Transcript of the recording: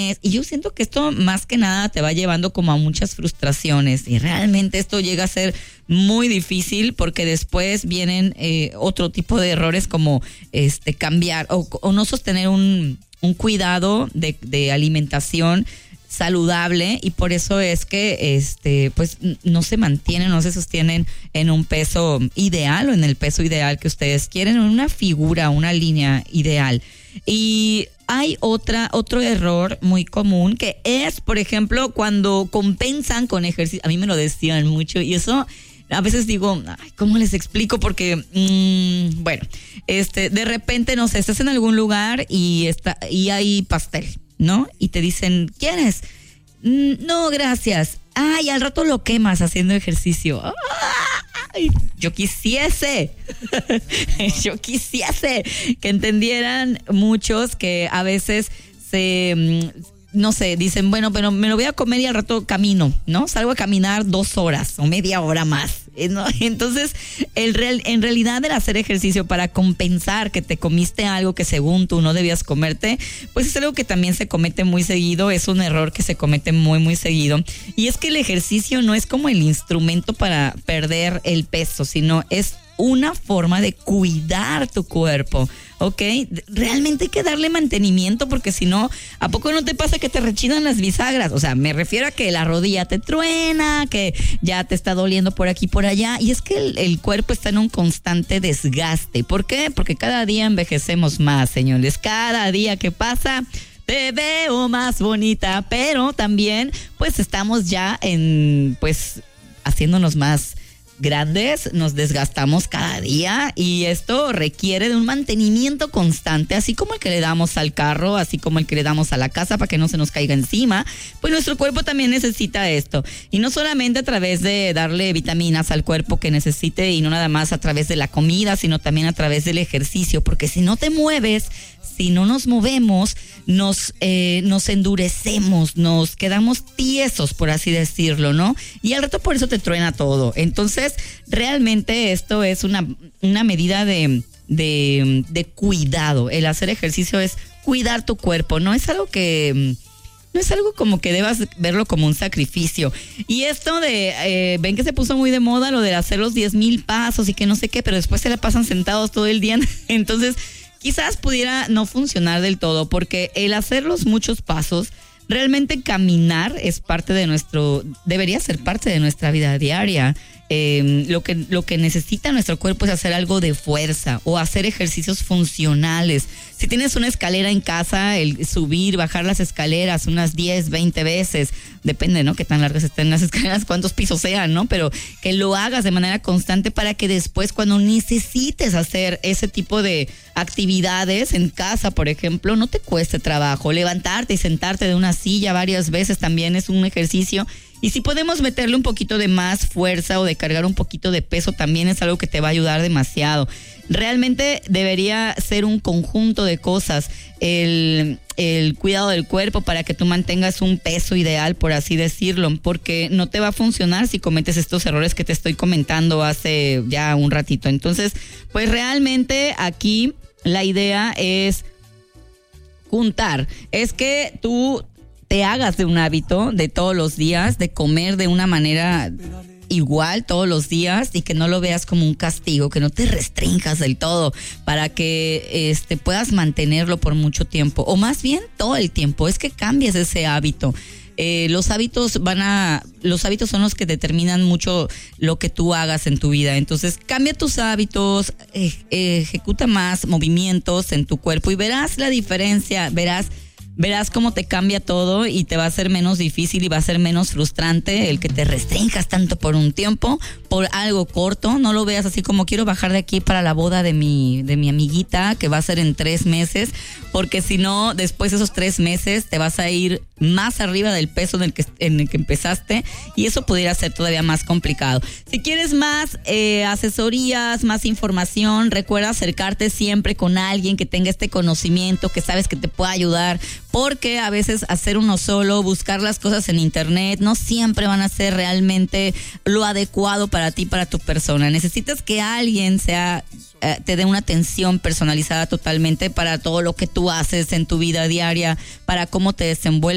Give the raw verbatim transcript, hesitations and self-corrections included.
mes. Y yo siento que esto más que nada te va llevando como a muchas frustraciones. Y realmente esto llega a ser muy difícil porque después vienen eh, otro tipo de errores como este cambiar o, o no sostener un, un cuidado de, de alimentación saludable, y por eso es que este pues no se mantienen, no se sostienen en un peso ideal o en el peso ideal que ustedes quieren, en una figura, una línea ideal. Y hay otra otro error muy común que es, por ejemplo, cuando compensan con ejercicio. A mí me lo decían mucho y eso a veces digo, ay, ¿cómo les explico? Porque, mmm, bueno, este, de repente, no sé, estás en algún lugar y está y hay pastel, ¿no? Y te dicen, ¿quieres? No, gracias. Ay, al rato lo quemas haciendo ejercicio. Ay, yo quisiese, yo quisiese que entendieran muchos que a veces se, no sé, dicen, bueno, pero me lo voy a comer y al rato camino, ¿no? Salgo a caminar dos horas o media hora más, ¿no? Entonces, el real, en realidad el hacer ejercicio para compensar que te comiste algo que según tú no debías comerte, pues es algo que también se comete muy seguido, es un error que se comete muy, muy seguido. Y es que el ejercicio no es como el instrumento para perder el peso, sino es una forma de cuidar tu cuerpo, ¿ok? Realmente hay que darle mantenimiento porque si no, ¿a poco no te pasa que te rechinan las bisagras? O sea, me refiero a que la rodilla te truena, que ya te está doliendo por aquí, por allá, y es que el, el cuerpo está en un constante desgaste. ¿Por qué? Porque cada día envejecemos más, señores. Cada día que pasa te veo más bonita, pero también pues estamos ya en, pues, haciéndonos más grandes, nos desgastamos cada día y esto requiere de un mantenimiento constante, así como el que le damos al carro, así como el que le damos a la casa para que no se nos caiga encima. Pues nuestro cuerpo también necesita esto, y no solamente a través de darle vitaminas al cuerpo que necesite, y no nada más a través de la comida, sino también a través del ejercicio, porque si no te mueves, si no nos movemos, nos, eh, nos endurecemos, nos quedamos tiesos, por así decirlo, ¿no? Y al rato por eso te truena todo. Entonces, realmente esto es una, una medida de, de, de cuidado. El hacer ejercicio es cuidar tu cuerpo, no es algo que... No es algo como que debas verlo como un sacrificio. Y esto de, eh, ven que se puso muy de moda lo de hacer los diez mil pasos y que no sé qué, pero después se la pasan sentados todo el día. Entonces, quizás pudiera no funcionar del todo, porque el hacer los muchos pasos, realmente caminar es parte de nuestro, debería ser parte de nuestra vida diaria. Eh, lo que, lo que necesita nuestro cuerpo es hacer algo de fuerza o hacer ejercicios funcionales. Si tienes una escalera en casa, el subir, bajar las escaleras unas diez, veinte veces, depende, ¿no? Qué tan largas estén las escaleras, cuántos pisos sean, ¿no? Pero que lo hagas de manera constante para que después, cuando necesites hacer ese tipo de actividades en casa, por ejemplo, no te cueste trabajo. Levantarte y sentarte de una silla varias veces también es un ejercicio. Y si podemos meterle un poquito de más fuerza o de cargar un poquito de peso, también es algo que te va a ayudar demasiado. Realmente debería ser un conjunto de cosas, el, el cuidado del cuerpo para que tú mantengas un peso ideal, por así decirlo, porque no te va a funcionar si cometes estos errores que te estoy comentando hace ya un ratito. Entonces, pues realmente aquí la idea es juntar, es que tú te hagas de un hábito de todos los días, de comer de una manera igual todos los días y que no lo veas como un castigo, que no te restrinjas del todo para que este puedas mantenerlo por mucho tiempo, o más bien todo el tiempo, es que cambies ese hábito. Eh, los hábitos van a, los hábitos son los que determinan mucho lo que tú hagas en tu vida. Entonces, cambia tus hábitos, eh, eh, ejecuta más movimientos en tu cuerpo y verás la diferencia, verás Verás cómo te cambia todo y te va a ser menos difícil y va a ser menos frustrante el que te restringas tanto por un tiempo, por algo corto. No lo veas así como quiero bajar de aquí para la boda de mi, de mi amiguita, que va a ser en tres meses, porque si no, después de esos tres meses te vas a ir más arriba del peso en el que, en el que empezaste, y eso pudiera ser todavía más complicado. Si quieres más eh, asesorías, más información, recuerda acercarte siempre con alguien que tenga este conocimiento, que sabes que te pueda ayudar, porque a veces hacer uno solo, buscar las cosas en internet, no siempre van a ser realmente lo adecuado para ti, para tu persona. Necesitas que alguien sea eh, te dé una atención personalizada totalmente para todo lo que tú haces en tu vida diaria, para cómo te desenvuelves